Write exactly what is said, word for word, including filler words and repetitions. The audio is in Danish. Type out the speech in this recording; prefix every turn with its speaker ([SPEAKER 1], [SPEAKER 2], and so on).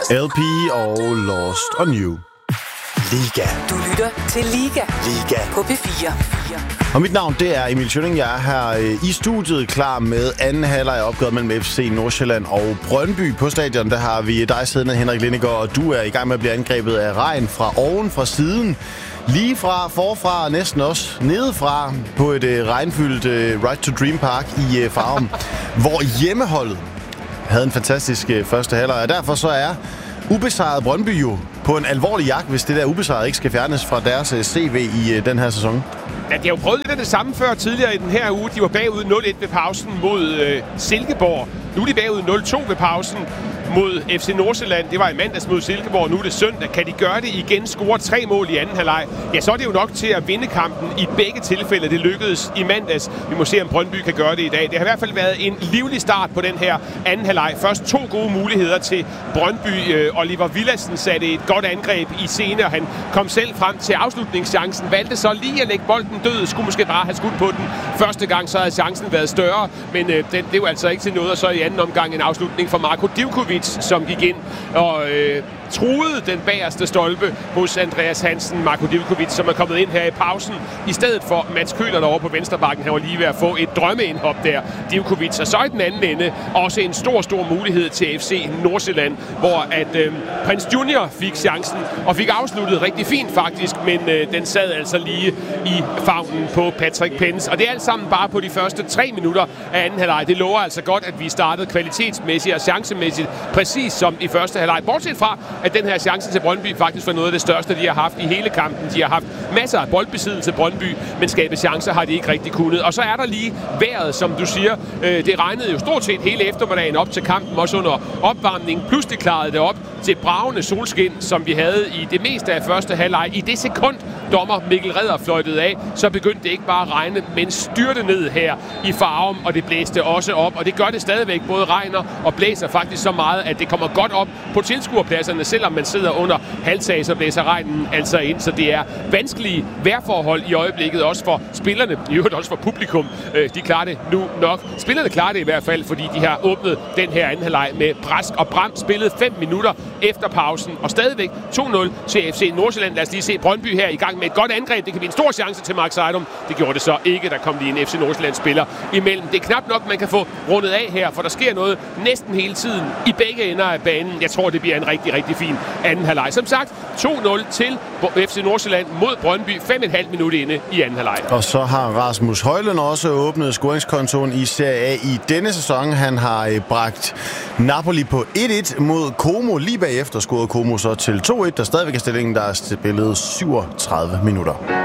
[SPEAKER 1] L P og Lost on You.
[SPEAKER 2] Liga.
[SPEAKER 3] Du lytter til Liga.
[SPEAKER 2] Liga.
[SPEAKER 3] På P fire.
[SPEAKER 1] Og mit navn, det er Emil Schønning. Jeg er her i studiet klar med anden halvleg af opgøret mellem F C Nordsjælland og Brøndby. På stadion, der har vi dig siddende, Henrik Lindegaard, og du er i gang med at blive angrebet af regn fra oven, fra siden. Lige fra, forfra og næsten også nedefra på et uh, regnfyldt uh, Right to Dream Park i uh, Farum, hvor hjemmeholdet havde en fantastisk uh, første halvleg. Og derfor så er ubesejret Brøndby jo på en alvorlig jagt, hvis det der ubesejret ikke skal fjernes fra deres uh, C V i uh, den her sæson.
[SPEAKER 4] Ja, de har jo prøvet lidt af det samme før tidligere i den her uge. De var bagud nul et ved pausen mod øh, Silkeborg. Nu er de bagud nul to ved pausen mod F C Nordsjælland. Det var i mandags mod Silkeborg, nu er det søndag. Kan de gøre det igen, score tre mål i anden halvleg? Ja, så er det jo nok til at vinde kampen i begge tilfælde. Det lykkedes i mandags. Vi må se, om Brøndby kan gøre det i dag. Det har i hvert fald været en livlig start på den her anden halvleg. Først to gode muligheder til Brøndby. Øh, Oliver Villadsen satte et godt angreb i scene, og han kom selv frem til afslutningschancen. Valgte så lige at lægge bolden død. Skulle måske bare have skudt på den første gang, så havde chancen været større. Men øh, den, det var altså ikke til noget. Og så i anden omgang en afslutning for Marko Divkovic, som gik ind og øh, truede den bagerste stolpe hos Andreas Hansen. Marko Divkovic, som er kommet ind her i pausen, i stedet for Mats Køhler derovre på venstrebakken. Han var lige ved at få et drømmeindhop der, Divkovic. Og så i den anden ende også en stor, stor mulighed til F C Nordsjælland, hvor at øh, Prins Junior fik chancen og fik afsluttet rigtig fint faktisk, men øh, den sad altså lige i favnen på Patrick Pence. Og det er alt sammen bare på de første tre minutter af anden halvleg. Det lover altså godt, at vi startede kvalitetsmæssigt og chancemæssigt præcis som i første halvleg. Bortset fra, at den her chance til Brøndby faktisk var noget af det største, de har haft i hele kampen. De har haft masser af boldbesiddelse til Brøndby, men skabe chancer har de ikke rigtig kunnet. Og så er der lige vejret, som du siger. Øh, det regnede jo stort set hele eftermiddagen op til kampen, også under opvarmning. Pludselig klarede det op til bragende solskin, som vi havde i det meste af første halvleg. I det sekund, dommer Mikkel Redder fløjtede af, så begyndte det ikke bare at regne, men styrte ned her i Farum, og det blæste også op. Og det gør det stadigvæk. Både regner og blæser faktisk så meget, at det kommer godt op på tilskuerpladserne. Selvom man sidder under halvtag, så blæser regnen altså ind. Så det er vanskelige vejrforhold i øjeblikket, også for spillerne, i øvrigt også for publikum. De klarer det nu nok. Spillerne klarer det i hvert fald, fordi de har åbnet den her anden halvleg med brask og bram. Spillet fem minutter efter pausen, og stadigvæk to nul til F C Nordsjælland. Lad os lige se Brøndby her i gang med et godt angreb. Det kan blive en stor chance til Mark Seidum. Det gjorde det så ikke. Der kom lige en F C Nordsjælland-spiller imellem. Det er knap nok, man kan få rundet af her, for der sker noget næsten hele tiden i begge ender af banen. Jeg tror, det bliver en rigtig, rigtig fin anden halvleg. Som sagt, to nul til F C Nordsjælland mod Brøndby. fem komma fem minutter inde i anden halvleg.
[SPEAKER 1] Og så har Rasmus Højlund også åbnet scoringskontoen i Serie A i denne sæson. Han har bragt Napoli på et et mod Como. Lige bagefter scorede Como så til to et, der stadigvæk er stillingen, der er spillet syvogtredive minutter.